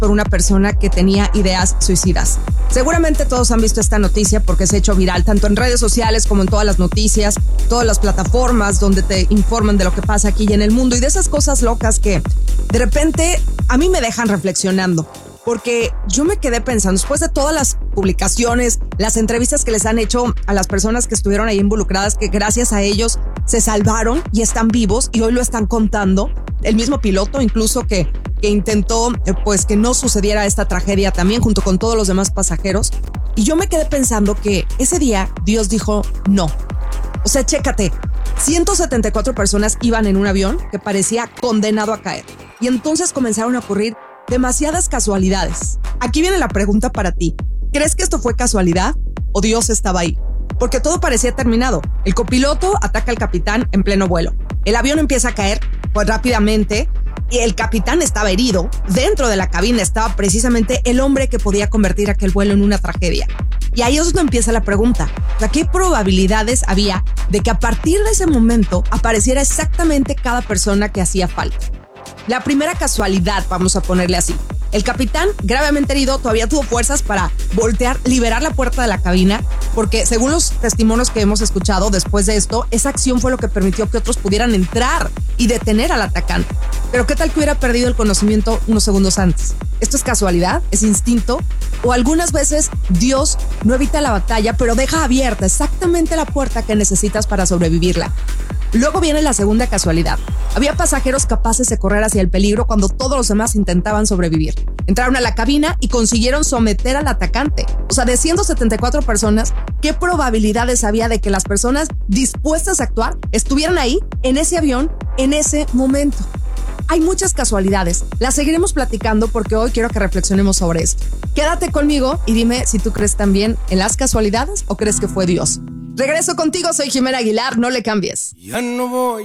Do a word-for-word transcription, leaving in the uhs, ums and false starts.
por una persona que tenía ideas suicidas. Seguramente todos han visto esta noticia porque se ha hecho viral tanto en redes sociales como en todas las noticias, todas las plataformas donde te informan de lo que pasa aquí y en el mundo, y de esas cosas locas que de repente a mí me dejan reflexionando. Porque yo me quedé pensando, después de todas las publicaciones, las entrevistas que les han hecho a las personas que estuvieron ahí involucradas, que gracias a ellos se salvaron y están vivos y hoy lo están contando. El mismo piloto incluso que, que intentó pues que no sucediera esta tragedia también junto con todos los demás pasajeros. Y yo me quedé pensando que ese día Dios dijo no. O sea, chécate, ciento setenta y cuatro personas iban en un avión que parecía condenado a caer. Y entonces comenzaron a ocurrir demasiadas casualidades. Aquí viene la pregunta para ti. ¿Crees que esto fue casualidad o Dios estaba ahí? Porque todo parecía terminado. El copiloto ataca al capitán en pleno vuelo. El avión empieza a caer pues rápidamente y el capitán estaba herido. Dentro de la cabina estaba precisamente el hombre que podía convertir aquel vuelo en una tragedia. Y ahí es donde empieza la pregunta. O sea, ¿qué probabilidades había de que a partir de ese momento apareciera exactamente cada persona que hacía falta? La primera casualidad, vamos a ponerle así. El capitán, gravemente herido, todavía tuvo fuerzas para voltear, liberar la puerta de la cabina, porque según los testimonios que hemos escuchado después de esto, esa acción fue lo que permitió que otros pudieran entrar y detener al atacante. Pero ¿qué tal que hubiera perdido el conocimiento unos segundos antes? ¿Esto es casualidad? ¿Es instinto? O algunas veces Dios no evita la batalla, pero deja abierta exactamente la puerta que necesitas para sobrevivirla. Luego viene la segunda casualidad. Había pasajeros capaces de correr hacia el peligro cuando todos los demás intentaban sobrevivir. Entraron a la cabina y consiguieron someter al atacante. O sea, de ciento setenta y cuatro personas, ¿qué probabilidades había de que las personas dispuestas a actuar estuvieran ahí, en ese avión, en ese momento? Hay muchas casualidades. Las seguiremos platicando porque hoy quiero que reflexionemos sobre esto. Quédate conmigo y dime si tú crees también en las casualidades o crees que fue Dios. Regreso contigo, soy Jimena Aguilar, no le cambies. Ya no voy.